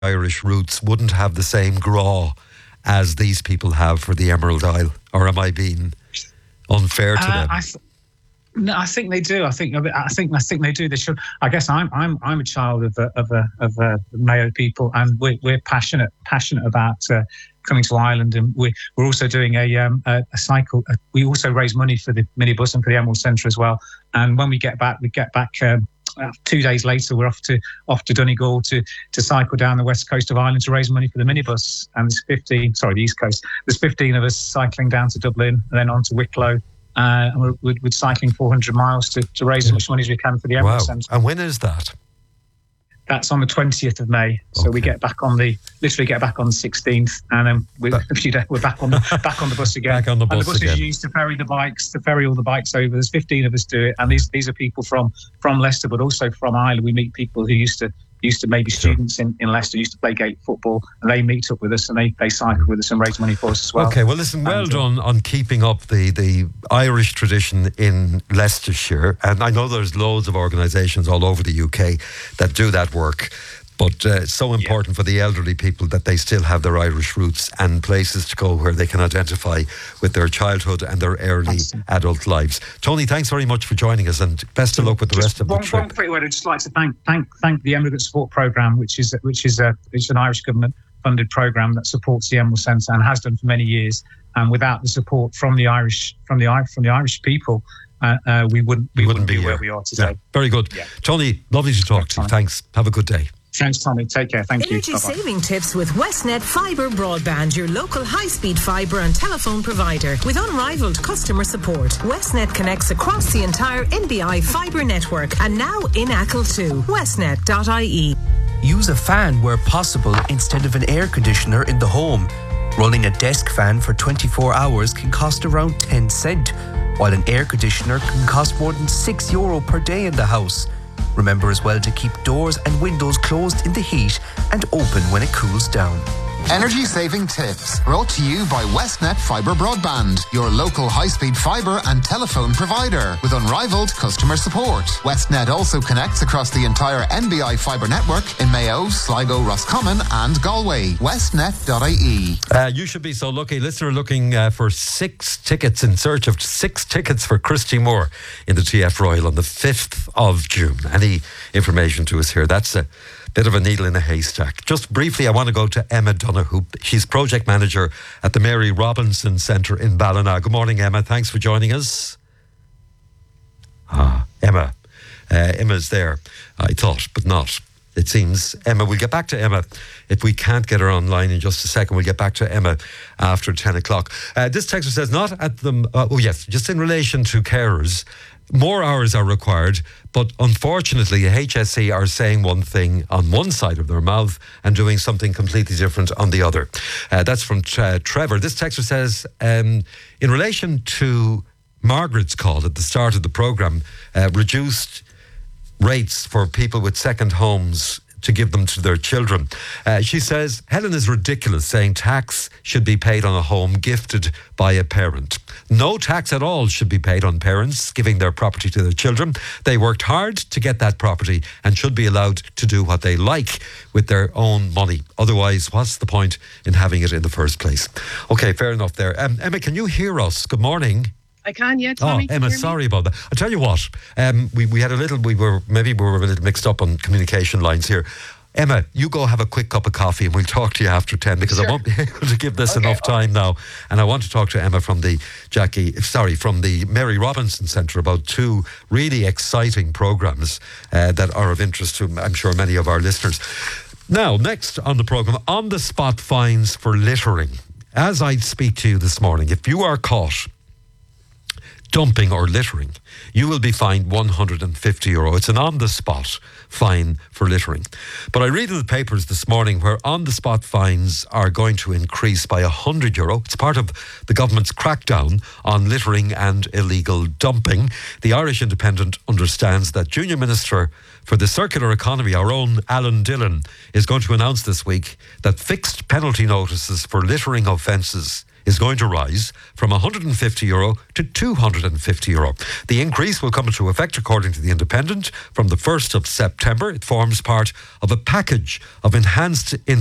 Irish roots wouldn't have the same graw as these people have for the Emerald Isle? Or am I being unfair to them? No, I think they do. I think they do. They should. I guess I'm a child of the Mayo people, and we're passionate about coming to Ireland, and we're also doing a cycle. We also raise money for the minibus and for the Emerald Centre as well. And when we get back. 2 days later, we're off to Donegal to cycle down the west coast of Ireland to raise money for the minibus. And there's the east coast. There's 15 of us cycling down to Dublin and then on to Wicklow. And we're cycling 400 miles to raise as much money as we can for the Emerald Centre. And when is that? That's on the 20th of May. So we get back on the 16th, and then we're back on the bus again. Back on the bus and the bus again. is used to ferry all the bikes over. There's 15 of us do it, and these are people from Leicester, but also from Ireland. We meet people who used to maybe students in Leicester used to play gate football, and they meet up with us and they cycle with us and raise money for us as well. Okay, well listen, well done on keeping up the Irish tradition in Leicestershire, and I know there's loads of organisations all over the UK that do that work. But it's so important for the elderly people that they still have their Irish roots and places to go where they can identify with their childhood and their early adult lives. Tony, thanks very much for joining us, and best of luck with the rest of the trip. One quick word. I'd just like to thank the Emigrant Support Programme, which is an Irish government funded programme that supports the Emerald Centre and has done for many years. And without the support from the Irish people, we wouldn't be where we are today. Yeah, very good. Yeah. Tony, lovely to talk to you. Thanks. Have a good day. Thanks, Tommy. Take care. Thank you. Energy saving tips with Westnet Fibre Broadband, your local high-speed fibre and telephone provider. With unrivaled customer support, Westnet connects across the entire NBI fibre network, and now in Achill too. Westnet.ie. Use a fan where possible instead of an air conditioner in the home. Running a desk fan for 24 hours can cost around 10 cents, while an air conditioner can cost more than €6 per day in the house. Remember as well to keep doors and windows closed in the heat and open when it cools down. Energy saving tips brought to you by Westnet Fibre Broadband, your local high-speed fibre and telephone provider with unrivaled customer support. Westnet also connects across the entire NBI fibre network in Mayo, Sligo, Roscommon and Galway. Westnet.ie. You should be so lucky. Listener looking for 6 tickets, in search of 6 tickets for Christy Moore in the TF Royal on the 5th of June. Any information to us here? That's a bit of a needle in a haystack. Just briefly, I want to go to Emma Donoghue. She's project manager at the Mary Robinson Centre in Ballina. Good morning, Emma. Thanks for joining us. Emma. Emma's there, I thought, but not. It seems. Emma, we'll get back to Emma. If we can't get her online in just a second, we'll get back to Emma after 10 o'clock. This texter says, not at the... just in relation to carers, more hours are required, but unfortunately HSE are saying one thing on one side of their mouth and doing something completely different on the other. That's from Trevor. This texter says, in relation to Margaret's call at the start of the programme, reduced rates for people with second homes to give them to their children. She says, Helen is ridiculous saying tax should be paid on a home gifted by a parent. No tax at all should be paid on parents giving their property to their children. They worked hard to get that property and should be allowed to do what they like with their own money. Otherwise, what's the point in having it in the first place? Okay, fair enough there. Emma, can you hear us? Good morning. I can, yeah, Tommy. Oh, Emma, sorry about that. I'll tell you what, we had a little, we were a little mixed up on communication lines here. Emma, you go have a quick cup of coffee and we'll talk to you after 10 because I won't be able to give this enough time now. And I want to talk to Emma from the Mary Robinson Centre about 2 really exciting programmes that are of interest to, I'm sure, many of our listeners. Now, next on the programme, on-the-spot fines for littering. As I speak to you this morning, if you are caught dumping or littering, you will be fined €150. It's an on-the-spot fine for littering. But I read in the papers this morning where on-the-spot fines are going to increase by €100. It's part of the government's crackdown on littering and illegal dumping. The Irish Independent understands that Junior Minister for the Circular Economy, our own Alan Dillon, is going to announce this week that fixed penalty notices for littering offences is going to rise from €150 to €250. The increase will come into effect, according to The Independent, from the 1st of September. It forms part of a package of enhanced